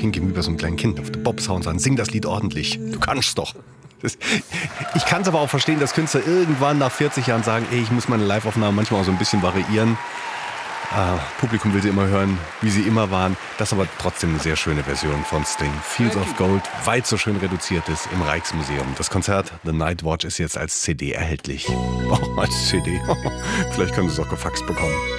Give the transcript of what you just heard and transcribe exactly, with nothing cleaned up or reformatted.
hingehen wie bei so einem kleinen Kind auf den Bobs hauen und sagen, sing das Lied ordentlich. Du kannst doch. Das, ich kann es aber auch verstehen, dass Künstler irgendwann nach vierzig Jahren sagen, ey, ich muss meine Live-Aufnahmen manchmal auch so ein bisschen variieren. Uh, Publikum will sie immer hören, wie sie immer waren. Das ist aber trotzdem eine sehr schöne Version von Sting. Fields of Gold, weit so schön reduziert ist im Rijksmuseum. Das Konzert The Night Watch ist jetzt als C D erhältlich. Oh, als C D. Vielleicht können Sie es auch gefaxt bekommen.